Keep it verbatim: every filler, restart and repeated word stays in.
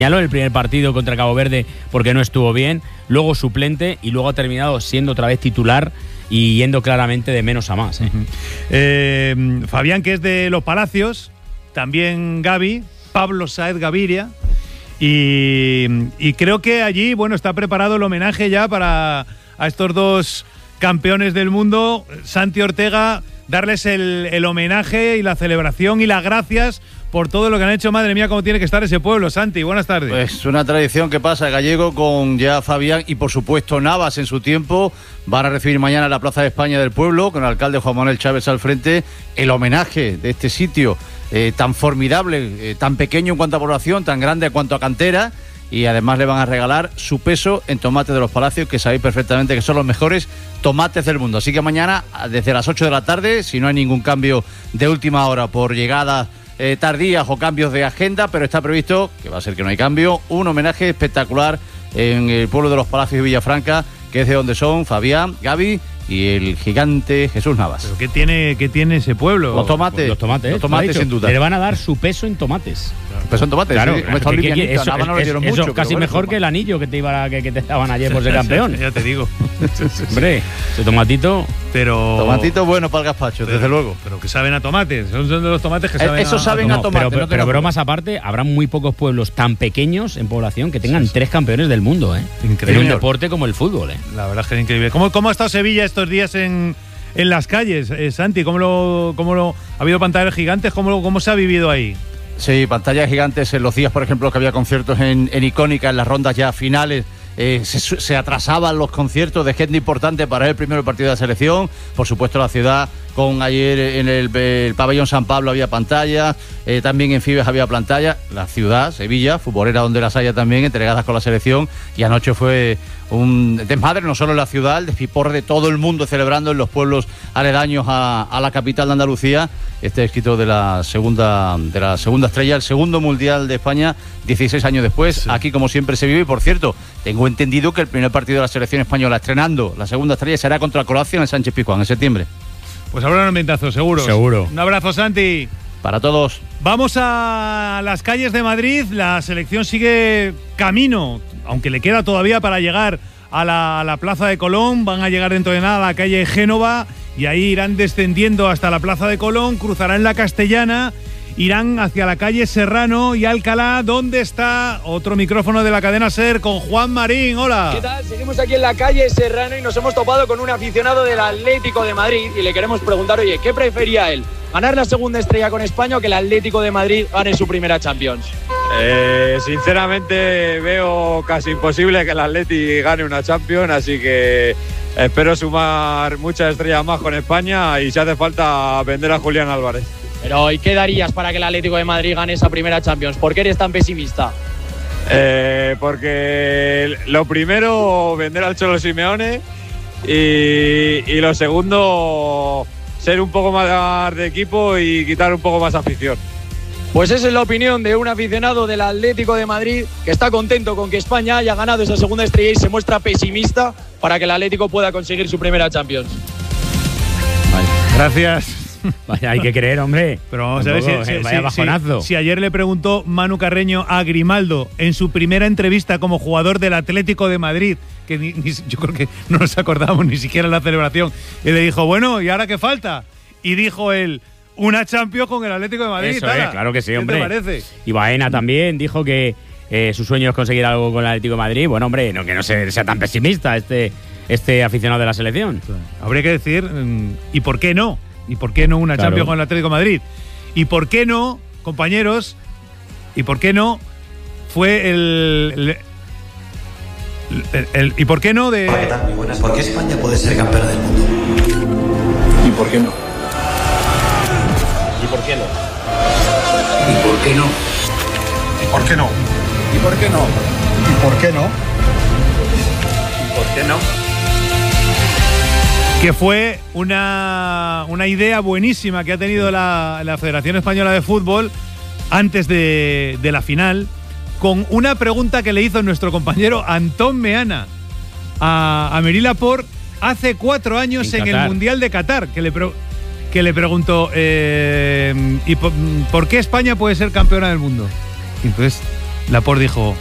señaló en el primer partido contra Cabo Verde porque no estuvo bien, luego suplente y luego ha terminado siendo otra vez titular y yendo claramente de menos a más. ¿eh? Uh-huh. eh, Fabián, que es de Los Palacios, también Gavi, Pablo Sáez Gaviria, y, y creo que allí, bueno, está preparado el homenaje ya para a estos dos campeones del mundo, Santi Ortega, darles el, el homenaje y la celebración y las gracias por todo lo que han hecho. Madre mía, cómo tiene que estar ese pueblo. Santi, buenas tardes. Pues una tradición que pasa Gallego con ya Fabián y por supuesto Navas en su tiempo. Van a recibir mañana en la Plaza de España del Pueblo, con el alcalde Juan Manuel Chávez al frente, el homenaje de este sitio eh, tan formidable, eh, tan pequeño en cuanto a población, tan grande en cuanto a cantera. Y además le van a regalar su peso en tomates de Los Palacios, que sabéis perfectamente que son los mejores tomates del mundo. Así que mañana, desde las ocho de la tarde, si no hay ningún cambio de última hora por llegadas eh, tardías o cambios de agenda, pero está previsto, que va a ser que no hay cambio, un homenaje espectacular en el pueblo de Los Palacios de Villafranca, que es de donde son Fabián, Gavi y el gigante Jesús Navas. ¿Pero qué tiene, qué tiene ese pueblo? Los tomates. Los tomates, los tomates sin duda. Le van a dar su peso en tomates. Peso en tomates, claro. Sí. Claro, que, que, eso, no es, mucho, eso casi bueno, mejor que el anillo que te iba a, que, que te daban ayer por ser campeón. Ya te digo. Hombre, ese tomatito. Pero tomatito bueno para el gazpacho, pero, desde luego. Pero que saben a tomates. Son de los tomates que saben Eso a, saben a, a tomate. Pero, pero, no pero bromas aparte, habrá muy pocos pueblos tan pequeños en población que tengan sí, sí. tres campeones del mundo, ¿eh? Increíble. En un deporte como el fútbol, ¿eh? La verdad es que es increíble. ¿Cómo, cómo ha estado Sevilla estos días en, en las calles, eh, Santi? ¿Cómo lo, cómo lo ha habido pantallas gigantes? ¿Cómo, lo, cómo se ha vivido ahí? Sí, pantallas gigantes en los días, por ejemplo, que había conciertos en, en Icónica, en las rondas ya finales. Eh, se, se atrasaban los conciertos de gente importante para el primer partido de la selección. Por supuesto, la ciudad, con ayer en el, el pabellón San Pablo había pantalla, eh, también en Fibes había pantalla. La ciudad, Sevilla, futbolera donde las haya también, entregadas con la selección. Y anoche fue un desmadre, no solo en la ciudad, el despiporre de todo el mundo celebrando en los pueblos aledaños a, a la capital de Andalucía. Este escrito de la segunda de la segunda estrella, el segundo mundial de España, dieciséis años después. Sí. Aquí, como siempre, se vive. Y por cierto, tengo entendido que el primer partido de la selección española estrenando la segunda estrella será contra Croacia en el Sánchez Pizjuán en septiembre. Pues habrá un ambientazo, seguro. Seguro. Un abrazo, Santi. Para todos. Vamos a las calles de Madrid. La selección sigue camino, aunque le queda todavía para llegar a la, a la Plaza de Colón. Van a llegar dentro de nada a la calle Génova y ahí irán descendiendo hasta la Plaza de Colón, cruzarán la Castellana, irán hacia la calle Serrano y Alcalá, donde está otro micrófono de la cadena SER con Juan Marín. Hola. ¿Qué tal? Seguimos aquí en la calle Serrano y nos hemos topado con un aficionado del Atlético de Madrid y le queremos preguntar, oye, ¿qué prefería él? ¿Ganar la segunda estrella con España o que el Atlético de Madrid gane su primera Champions? Eh, sinceramente veo casi imposible que el Atleti gane una Champions, así que espero sumar muchas estrellas más con España y si hace falta vender a Julián Álvarez. Pero ¿y qué darías para que el Atlético de Madrid gane esa primera Champions? ¿Por qué eres tan pesimista? Eh, porque lo primero, vender al Cholo Simeone y, y lo segundo, ser un poco más de equipo y quitar un poco más afición. Pues esa es la opinión de un aficionado del Atlético de Madrid que está contento con que España haya ganado esa segunda estrella y se muestra pesimista para que el Atlético pueda conseguir su primera Champions. Gracias. Vaya, hay que creer, hombre. Pero vamos a ver si, si, vaya si, bajonazo. Si, si ayer le preguntó Manu Carreño a Grimaldo en su primera entrevista como jugador del Atlético de Madrid, que ni, ni, yo creo que no nos acordamos ni siquiera en la celebración, y le dijo, bueno, ¿y ahora qué falta? Y dijo él, una Champions con el Atlético de Madrid. Eso es, claro que sí, hombre. ¿Qué te parece? Y Baena también dijo que eh, su sueño es conseguir algo con el Atlético de Madrid. Bueno, hombre, no, que no sea, sea tan pesimista este, este aficionado de la selección. Habría que decir, ¿y por qué no? ¿Y por qué no una claro. Champions con el Atlético de Madrid? ¿Y por qué no, compañeros? ¿Y por qué no fue el... el, el, el ¿Y por qué no de...? ¿Qué tal? Muy buenas. ¿Por qué España puede ser campeona del mundo? ¿Y por qué no? ¿Y por qué no? ¿Y por qué no? ¿Y por qué no? ¿Y por qué no? ¿Y por qué no? ¿Y por qué no? Que fue una, una idea buenísima que ha tenido la, la Federación Española de Fútbol antes de, de la final, con una pregunta que le hizo nuestro compañero Antón Meana a, a Aymeric Laporte hace cuatro años en, en el Mundial de Qatar, que le, pre, que le preguntó eh, ¿y por, por qué España puede ser campeona del mundo? Y entonces Laporte dijo,